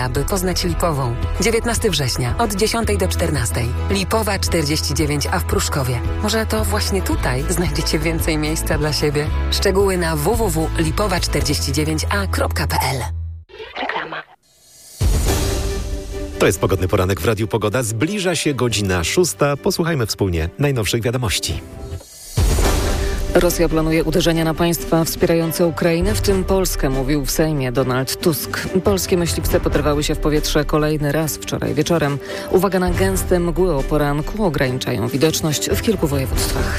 Lipowa, by poznać Lipową. 19 września od 10 do 14. Lipowa 49, a w Pruszkowie. Może to właśnie tutaj znajdziecie więcej miejsca dla siebie? Szczegóły na www.lipowa49a.pl. Reklama. To jest Pogodny Poranek w Radiu Pogoda. Zbliża się godzina 6. Posłuchajmy wspólnie najnowszych wiadomości. Rosja planuje uderzenia na państwa wspierające Ukrainę, w tym Polskę, mówił w Sejmie Donald Tusk. Polskie myśliwce podrywały się w powietrze kolejny raz wczoraj wieczorem. Uwaga na gęste mgły o poranku, ograniczają widoczność w kilku województwach.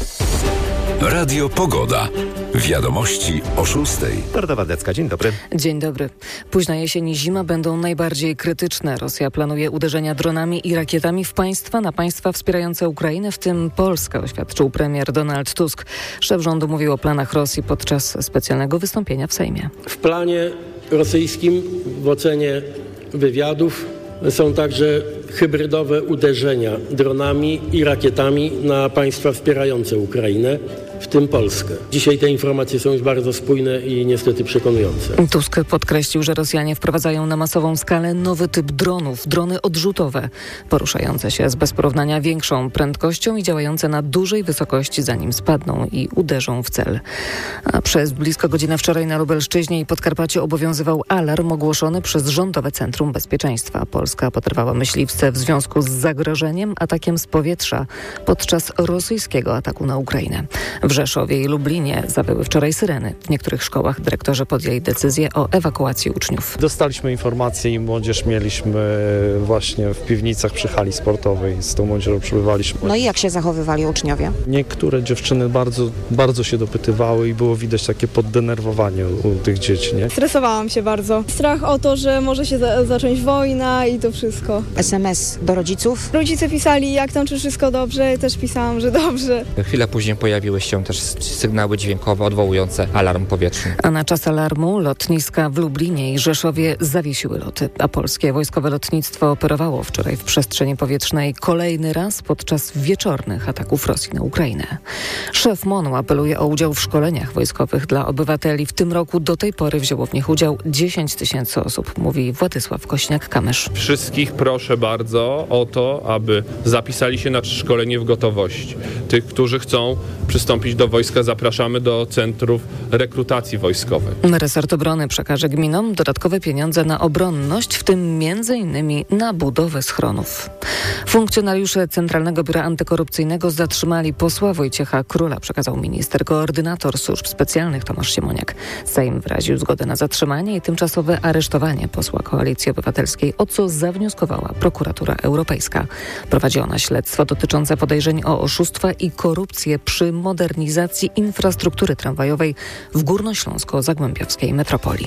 Radio Pogoda. Wiadomości o 6. Dorota Wadecka, dzień dobry. Dzień dobry. Późna jesień i zima będą najbardziej krytyczne. Rosja planuje uderzenia dronami i rakietami na państwa wspierające Ukrainę, w tym Polskę, oświadczył premier Donald Tusk. Szef rządu mówił o planach Rosji podczas specjalnego wystąpienia w Sejmie. W planie rosyjskim, w ocenie wywiadów, są także hybrydowe uderzenia dronami i rakietami na państwa wspierające Ukrainę, w tym Polskę. Dzisiaj te informacje są już bardzo spójne i niestety przekonujące. Tusk podkreślił, że Rosjanie wprowadzają na masową skalę nowy typ dronów, drony odrzutowe, poruszające się z bez porównania większą prędkością i działające na dużej wysokości, zanim spadną i uderzą w cel. A przez blisko godzinę wczoraj na Lubelszczyźnie i Podkarpaciu obowiązywał alarm ogłoszony przez Rządowe Centrum Bezpieczeństwa. Polska podrywała myśliwce w związku z zagrożeniem atakiem z powietrza podczas rosyjskiego ataku na Ukrainę. W Rzeszowie i Lublinie zawyły wczoraj syreny. W niektórych szkołach dyrektorzy podjęli decyzję o ewakuacji uczniów. Dostaliśmy informację i młodzież mieliśmy właśnie w piwnicach przy hali sportowej. Z tą młodzieżą przebywaliśmy. No i jak się zachowywali uczniowie? Niektóre dziewczyny bardzo się dopytywały i było widać takie poddenerwowanie u tych dzieci, nie? Stresowałam się bardzo. Strach o to, że może się zacząć wojna i to wszystko. SMS do rodziców? Rodzice pisali, jak tam, czy wszystko dobrze. Ja też pisałam, że dobrze. Chwilę później pojawiły się też sygnały dźwiękowe odwołujące alarm powietrzny. A na czas alarmu lotniska w Lublinie i Rzeszowie zawiesiły loty, a polskie wojskowe lotnictwo operowało wczoraj w przestrzeni powietrznej kolejny raz podczas wieczornych ataków Rosji na Ukrainę. Szef MON-u apeluje o udział w szkoleniach wojskowych dla obywateli. W tym roku do tej pory wzięło w nich udział 10 000 osób, mówi Władysław Kośniak-Kamysz. Wszystkich proszę bardzo o to, aby zapisali się na szkolenie w gotowości. Tych, którzy chcą przystąpić do wojska, zapraszamy do centrów rekrutacji wojskowej. Resort Obrony przekaże gminom dodatkowe pieniądze na obronność, w tym m.in. na budowę schronów. Funkcjonariusze Centralnego Biura Antykorupcyjnego zatrzymali posła Wojciecha Króla, przekazał minister koordynator służb specjalnych Tomasz Siemoniak. Sejm wyraził zgodę na zatrzymanie i tymczasowe aresztowanie posła Koalicji Obywatelskiej, o co zawnioskowała prokuratura europejska. Prowadzi ona śledztwo dotyczące podejrzeń o oszustwa i korupcję przy modernizacji infrastruktury tramwajowej w górnośląsko-zagłębiowskiej metropolii.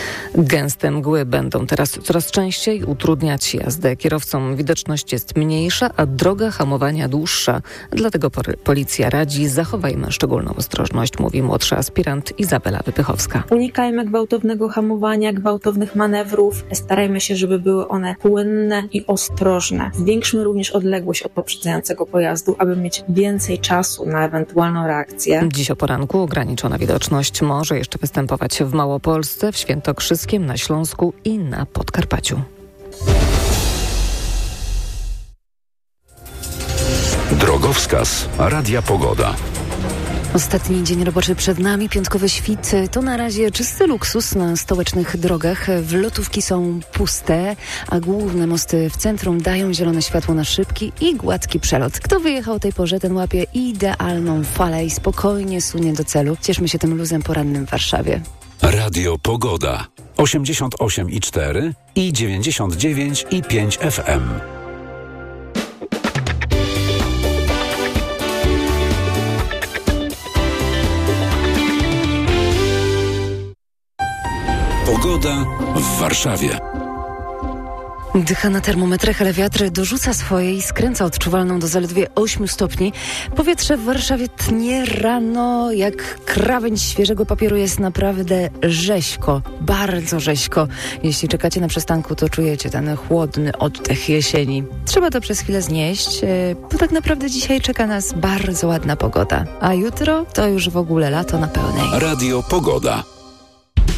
Gęste mgły będą teraz coraz częściej utrudniać jazdę. Kierowcom widoczność jest mniejsza, a droga hamowania dłuższa. Dlatego policja radzi: zachowajmy szczególną ostrożność, mówi młodsza aspirant Izabela Wypychowska. Unikajmy gwałtownego hamowania, gwałtownych manewrów. Starajmy się, żeby były one płynne i ostrożne. Zwiększmy również odległość od poprzedzającego pojazdu, aby mieć więcej czasu na ewentualną reakcję. Dziś o poranku ograniczona widoczność może jeszcze występować w Małopolsce, w Świętokrzyskiem, na Śląsku i na Podkarpaciu. Drogowskaz Radia Pogoda. Ostatni dzień roboczy przed nami, piątkowy świt. To na razie czysty luksus na stołecznych drogach. Wlotówki są puste, a główne mosty w centrum dają zielone światło na szybki i gładki przelot. Kto wyjechał o tej porze, ten łapie idealną falę i spokojnie sunie do celu. Cieszmy się tym luzem porannym w Warszawie. Radio Pogoda 88,4 i 99,5 FM. Pogoda w Warszawie. Dycha na termometrach, ale wiatr dorzuca swoje i skręca odczuwalną do zaledwie 8 stopni. Powietrze w Warszawie tnie rano jak krawędź świeżego papieru. Jest naprawdę rzeźko, bardzo rzeźko. Jeśli czekacie na przystanku, to czujecie ten chłodny oddech jesieni. Trzeba to przez chwilę znieść, bo tak naprawdę dzisiaj czeka nas bardzo ładna pogoda. A jutro to już w ogóle lato na pełnej. Radio Pogoda.